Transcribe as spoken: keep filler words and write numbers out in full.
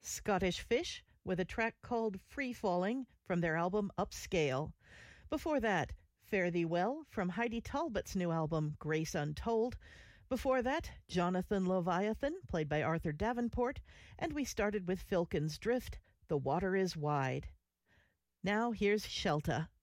Scottish Fish with a track called Free Falling from their album Upscale. Before that, Fare Thee Well from Heidi Talbot's new album Grace Untold. Before that, Jonathan Leviathan, played by Arthur Davenport, and we started with Filkin's Drift, The Water is Wide. Now here's Shelta.